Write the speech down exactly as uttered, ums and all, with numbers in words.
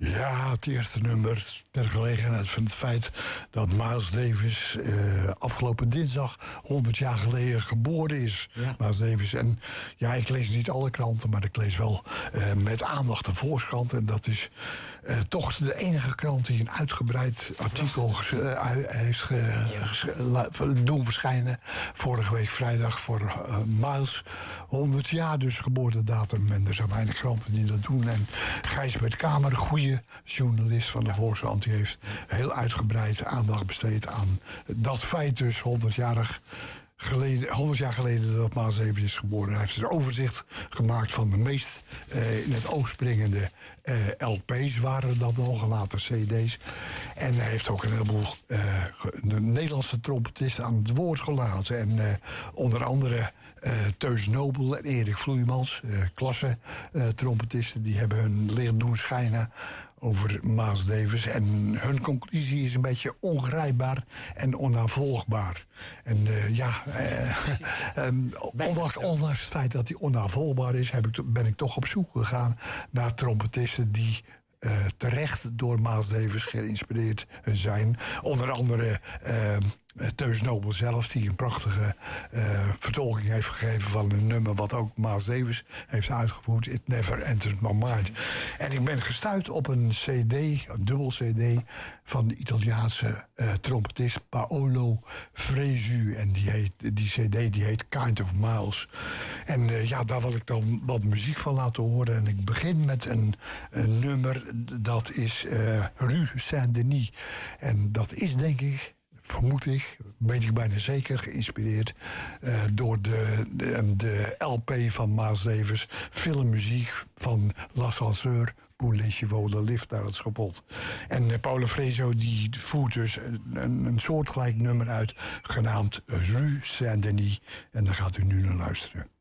Ja, het eerste nummer ter gelegenheid van het feit dat Miles Davis uh, afgelopen dinsdag honderd jaar geleden geboren is. Ja. Miles Davis. En ja, ik lees niet alle kranten, maar ik lees wel uh, met aandacht de Volkskrant. En dat is uh, toch de enige krant die een uitgebreid artikel ges, uh, heeft ge, ja. ges, doen verschijnen. Vorige week vrijdag voor uh, Miles. honderd jaar dus geboortedatum. En er zijn weinig kranten die dat doen. En Gijsbert Kamer, goede journalist van de ja. Volkskrant, die heeft heel uitgebreid aandacht besteed aan dat feit dus honderdjarig geleden, honderd jaar geleden dat Miles Davis is geboren. Hij heeft een overzicht gemaakt van de meest uh, in het oog springende uh, L P's waren dat nog, later C D's. En hij heeft ook een heleboel uh, de Nederlandse trompetisten aan het woord gelaten. En uh, onder andere Uh, Teus Nobel en Erik Vloeimans, uh, klasse uh, trompetisten, die hebben hun licht doen schijnen over Miles Davis. En hun conclusie is een beetje ongrijpbaar en onnavolgbaar. En uh, ja, uh, um, ondanks, ondanks het feit dat hij onnavolgbaar is, heb ik, ben ik toch op zoek gegaan naar trompetisten die Uh, terecht door Miles Davis geïnspireerd zijn. Onder andere uh, Teus Nobel zelf, die een prachtige uh, vertolking heeft gegeven van een nummer wat ook Miles Davis heeft uitgevoerd, It Never Entered My Mind. En ik ben gestuurd op een cd, een dubbel cd van de Italiaanse uh, trompetist Paolo Fresu. En die, heet, die cd die heet Kind of Miles. En uh, ja, daar wil ik dan wat muziek van laten horen. En ik begin met een, een nummer, dat is uh, Rue Saint-Denis. En dat is, denk ik, vermoed ik, weet ik bijna zeker, geïnspireerd uh, door de, de, de L P van Miles Davis, filmmuziek van L'Ascenseur pour les chevaux de lift naar het Schapot. En uh, Paolo Fresu die voert dus een, een soortgelijk nummer uit, genaamd Rue Saint-Denis. En daar gaat u nu naar luisteren.